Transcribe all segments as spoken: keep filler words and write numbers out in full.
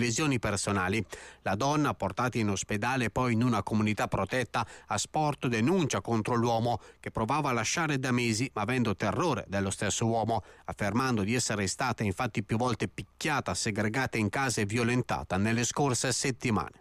lesioni personali. La donna, portata in ospedale e poi in una comunità protetta, ha sporto denuncia contro l'uomo che provava a lasciare da mesi, ma avendo terrore dello stesso uomo, affermando di essere stata infatti più volte picchiata, segregata in casa e violentata nelle scorse settimane.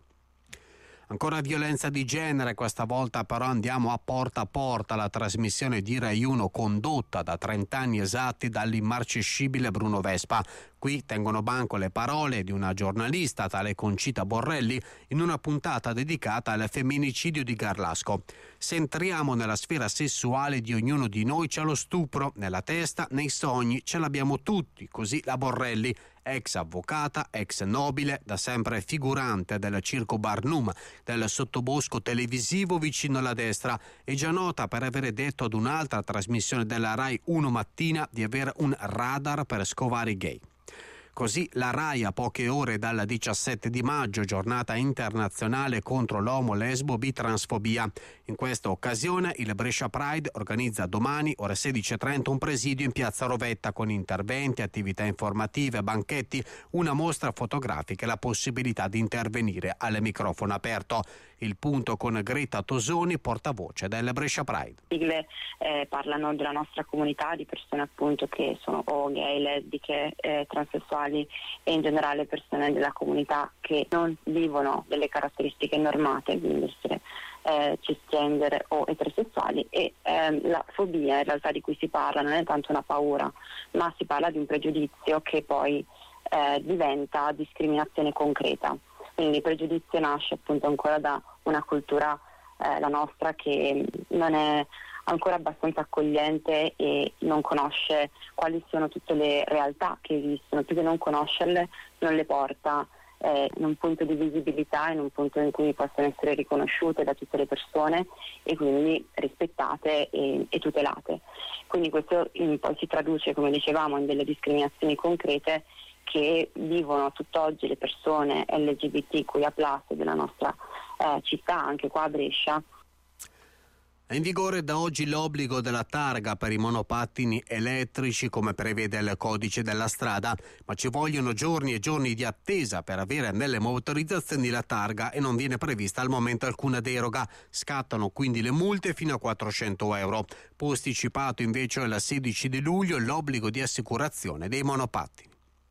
Ancora violenza di genere, questa volta però andiamo a Porta a Porta, la trasmissione di Rai uno condotta da trenta anni esatti dall'immarcescibile Bruno Vespa. Qui tengono banco le parole di una giornalista, tale Concita Borrelli, in una puntata dedicata al femminicidio di Garlasco. Se entriamo nella sfera sessuale di ognuno di noi c'è lo stupro, nella testa, nei sogni, ce l'abbiamo tutti, così la Borrelli, ex avvocata, ex nobile, da sempre figurante del Circo Barnum, del sottobosco televisivo vicino alla destra, e già nota per avere detto ad un'altra trasmissione della Rai uno Mattina di avere un radar per scovare i gay. Così la Rai, a poche ore dal diciassette di maggio, giornata internazionale contro l'omo-lesbo-bitransfobia. In questa occasione il Brescia Pride organizza domani, ore sedici e trenta, un presidio in piazza Rovetta con interventi, attività informative, banchetti, una mostra fotografica e la possibilità di intervenire al microfono aperto. Il punto con Greta Tosoni, portavoce del Brescia Pride. Le sigle eh, parlano della nostra comunità, di persone appunto che sono o gay, lesbiche, eh, transessuali e in generale persone della comunità che non vivono delle caratteristiche normate, quindi essere eh, cisgender o eterosessuali, e ehm, la fobia in realtà di cui si parla non è tanto una paura, ma si parla di un pregiudizio che poi eh, diventa discriminazione concreta. Quindi il pregiudizio nasce appunto ancora da una cultura, eh, la nostra, che non è ancora abbastanza accogliente e non conosce quali sono tutte le realtà che esistono, più che non conoscerle non le porta eh, in un punto di visibilità, in un punto in cui possono essere riconosciute da tutte le persone e quindi rispettate e, e tutelate. Quindi questo in, poi si traduce, come dicevamo, in delle discriminazioni concrete che vivono tutt'oggi le persone L G B T Q I A plus della nostra eh, città, anche qua a Brescia. È in vigore da oggi l'obbligo della targa per i monopattini elettrici, come prevede il codice della strada, ma ci vogliono giorni e giorni di attesa per avere nelle motorizzazioni la targa e non viene prevista al momento alcuna deroga. Scattano quindi le multe fino a quattrocento euro. Posticipato invece al sedici di luglio l'obbligo di assicurazione dei monopattini.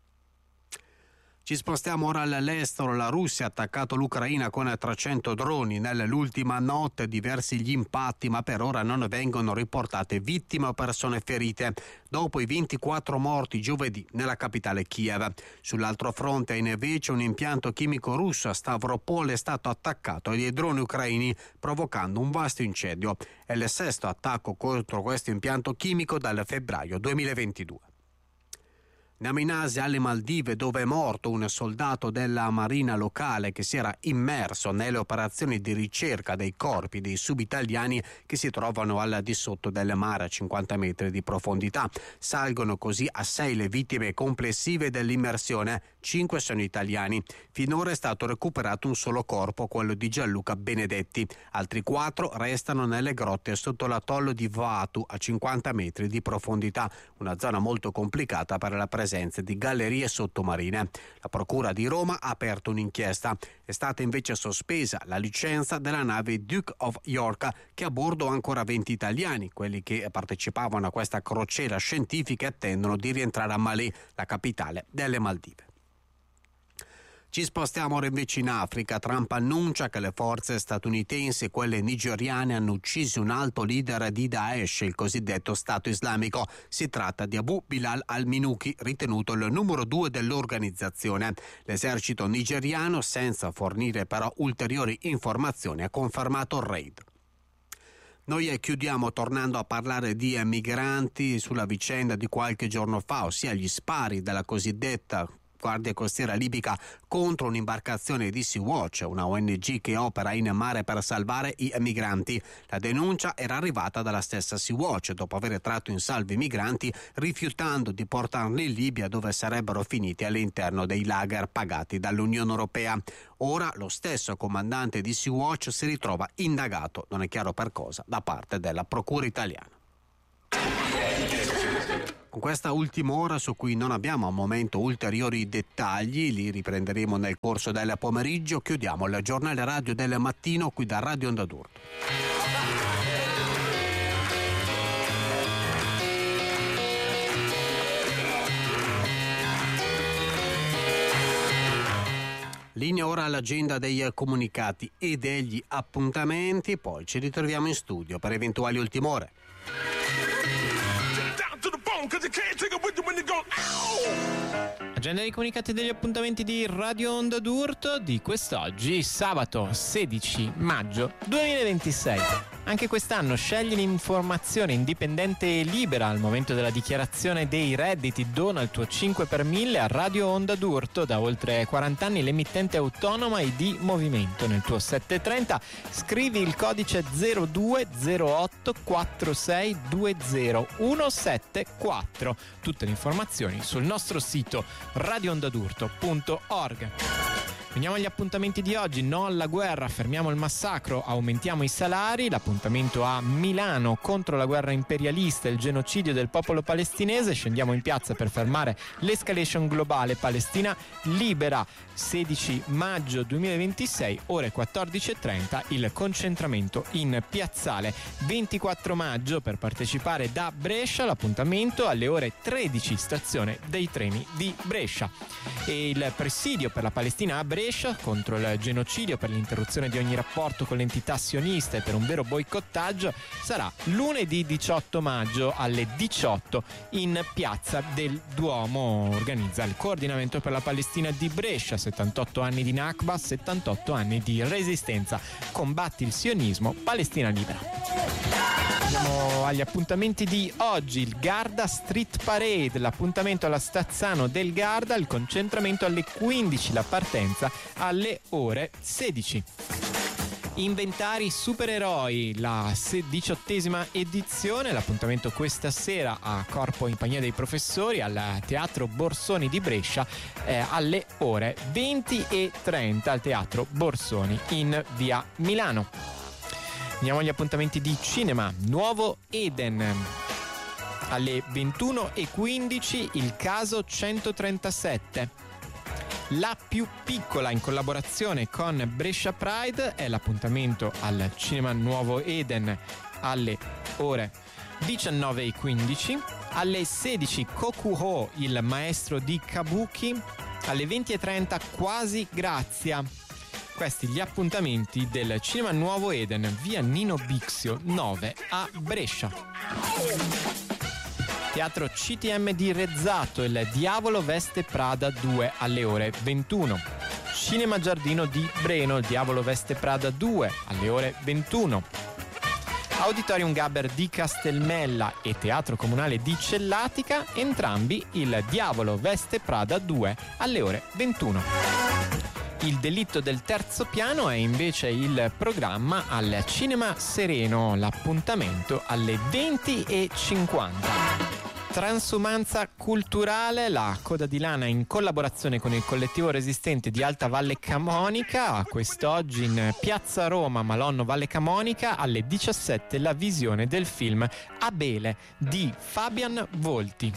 Ci spostiamo ora all'estero. La Russia ha attaccato l'Ucraina con trecento droni. Nell'ultima notte diversi gli impatti, ma per ora non vengono riportate vittime o persone ferite, dopo i ventiquattro morti giovedì nella capitale Kiev. Sull'altro fronte invece un impianto chimico russo a Stavropol è stato attaccato dai droni ucraini, provocando un vasto incendio. È il sesto attacco contro questo impianto chimico dal febbraio duemilaventidue. Andiamo in Asia, alle Maldive, dove è morto un soldato della marina locale che si era immerso nelle operazioni di ricerca dei corpi dei subitaliani che si trovano al di sotto del mare a cinquanta metri di profondità. Salgono così a sei le vittime complessive dell'immersione, cinque sono italiani. Finora è stato recuperato un solo corpo, quello di Gianluca Benedetti. Altri quattro restano nelle grotte sotto l'atollo di Vaatu a cinquanta metri di profondità, una zona molto complicata per la presenza di gallerie sottomarine. La Procura di Roma ha aperto un'inchiesta. È stata invece sospesa la licenza della nave Duke of York, che ha a bordo ancora venti italiani. Quelli che partecipavano a questa crociera scientifica attendono di rientrare a Malé, la capitale delle Maldive. Ci spostiamo ora invece in Africa. Trump annuncia che le forze statunitensi e quelle nigeriane hanno ucciso un alto leader di Daesh, il cosiddetto Stato Islamico. Si tratta di Abu Bilal al-Minuki, ritenuto il numero due dell'organizzazione. L'esercito nigeriano, senza fornire però ulteriori informazioni, ha confermato il raid. Noi chiudiamo tornando a parlare di migranti sulla vicenda di qualche giorno fa, ossia gli spari della cosiddetta Guardia Costiera libica contro un'imbarcazione di Sea-Watch, una O N G che opera in mare per salvare i migranti. La denuncia era arrivata dalla stessa Sea-Watch dopo aver tratto in salvo i migranti, rifiutando di portarli in Libia, dove sarebbero finiti all'interno dei lager pagati dall'Unione Europea. Ora lo stesso comandante di Sea-Watch si ritrova indagato, non è chiaro per cosa, da parte della Procura italiana. Con questa ultima ora su cui non abbiamo al momento ulteriori dettagli, li riprenderemo nel corso del pomeriggio, chiudiamo il giornale radio del mattino qui da Radio Onda d'Urto. Linea ora all'agenda dei comunicati e degli appuntamenti, poi ci ritroviamo in studio per eventuali ultime ore. Agenda dei comunicati e degli appuntamenti di Radio Onda d'Urto di quest'oggi, sabato sedici maggio duemilaventisei. Anche quest'anno scegli l'informazione indipendente e libera al momento della dichiarazione dei redditi. Dona il tuo cinque per mille a Radio Onda d'Urto, da oltre quaranta anni l'emittente autonoma e di movimento. Nel tuo settecentotrenta scrivi il codice zero due zero otto quattro sei due zero uno sette quattro. Tutte le informazioni sul nostro sito radio onda d'urto punto org. Veniamo agli appuntamenti di oggi. No alla guerra, fermiamo il massacro, aumentiamo i salari. L'appuntamento a Milano contro la guerra imperialista e il genocidio del popolo palestinese. Scendiamo in piazza per fermare l'escalation globale. Palestina libera. Sedici maggio duemilaventisei, ore quattordici e trenta, il concentramento in piazzale. Ventiquattro maggio, per partecipare da Brescia, l'appuntamento alle ore tredici, stazione dei treni di Brescia. E il presidio per la Palestina a Brescia contro il genocidio, per l'interruzione di ogni rapporto con l'entità sionista e per un vero boicottaggio sarà lunedì diciotto maggio alle diciotto in piazza del Duomo. Organizza il Coordinamento per la Palestina di Brescia. settantotto anni di Nakba, settantotto anni di resistenza. Combatti il sionismo, Palestina libera. Andiamo agli appuntamenti di oggi. Il Garda Street Parade, l'appuntamento alla Stazzano del Garda, il concentramento alle quindici, la partenza alle ore sedici. Inventari supereroi, la diciottesima edizione, l'appuntamento questa sera a Corpo in compagnia dei professori al Teatro Borsoni di Brescia eh, alle ore venti e trenta al Teatro Borsoni in via Milano. Andiamo agli appuntamenti di cinema. Nuovo Eden, alle ventuno e quindici il caso centotrentasette. La più piccola, in collaborazione con Brescia Pride, è l'appuntamento al Cinema Nuovo Eden alle ore diciannove e quindici. Alle sedici Kokuho, il maestro di Kabuki. Alle venti e trenta Quasi Grazia. Questi gli appuntamenti del Cinema Nuovo Eden, via Nino Bixio nove a Brescia. Teatro C T M di Rezzato, il Diavolo veste Prada due alle ore ventuno. Cinema Giardino di Breno, il Diavolo veste Prada due alle ore ventuno. Auditorium Gaber di Castelmella e Teatro Comunale di Cellatica, entrambi il Diavolo veste Prada due alle ore ventuno. Il Delitto del terzo piano è invece il programma al Cinema Sereno, l'appuntamento alle venti e cinquanta. Transumanza culturale, la Coda di Lana in collaborazione con il collettivo resistente di Alta Valle Camonica. Quest'oggi in Piazza Roma, Malonno Valle Camonica, alle diciassette la visione del film Abele di Fabian Volti.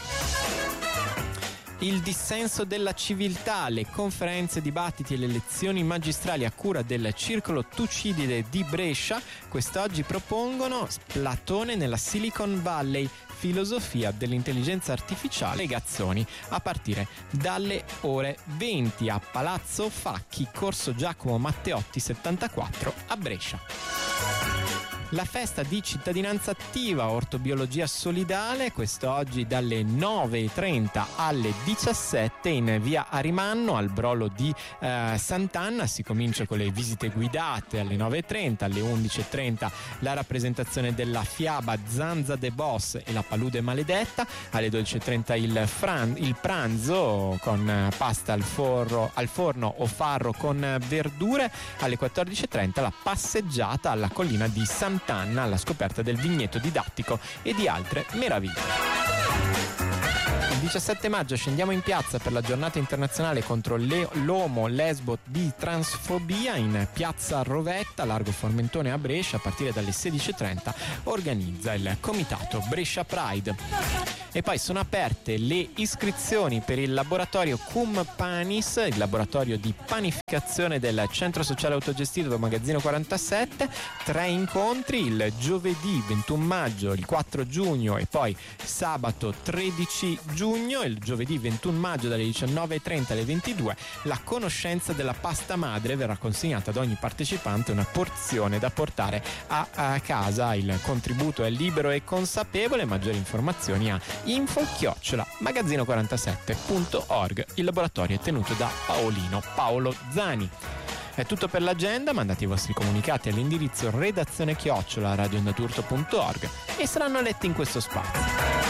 Il dissenso della civiltà, le conferenze, dibattiti e le lezioni magistrali a cura del Circolo Tucidide di Brescia quest'oggi propongono Platone nella Silicon Valley, filosofia dell'intelligenza artificiale e Gazzoni, a partire dalle ore venti a Palazzo Facchi, Corso Giacomo Matteotti settantaquattro a Brescia. La festa di cittadinanza attiva, ortobiologia solidale, quest'oggi dalle nove e trenta alle diciassette in via Arimanno al Brolo di eh, Sant'Anna. Si comincia con le visite guidate alle nove e trenta, alle undici e trenta la rappresentazione della fiaba Zanza de Boss e la palude maledetta, alle dodici e trenta il, fran- il pranzo con pasta al, forro, al forno o farro con verdure, alle quattordici e trenta la passeggiata alla collina di Sant'Anna alla scoperta del vigneto didattico e di altre meraviglie. diciassette maggio scendiamo in piazza per la giornata internazionale contro le, l'omo, lesbo, bi, transfobia in piazza Rovetta, largo Formentone a Brescia, a partire dalle sedici e trenta organizza il comitato Brescia Pride. E poi sono aperte le iscrizioni per il laboratorio Cum Panis, il laboratorio di panificazione del Centro Sociale Autogestito del Magazzino quarantasette. Tre incontri il giovedì ventuno maggio, il quattro giugno e poi sabato tredici giugno. Il giovedì ventuno maggio dalle diciannove e trenta alle ventidue la conoscenza della pasta madre, verrà consegnata ad ogni partecipante una porzione da portare a, a casa. Il contributo è libero e consapevole. Maggiori informazioni a info chiocciola magazzino quarantasette punto org. Il laboratorio è tenuto da Paolino Paolo Zani. È tutto per l'agenda, mandate i vostri comunicati all'indirizzo redazione chiocciola radioondaturto punto org e saranno letti in questo spazio.